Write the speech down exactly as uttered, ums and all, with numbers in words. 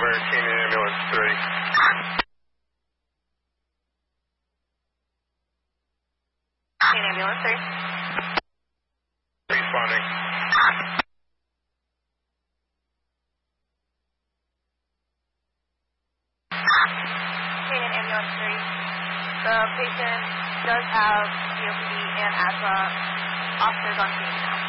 over Canyon Ambulance three. Canyon Ambulance three. Responding. Canyon Ambulance three. The patient does have C O P D and asthma. Officers on scene now.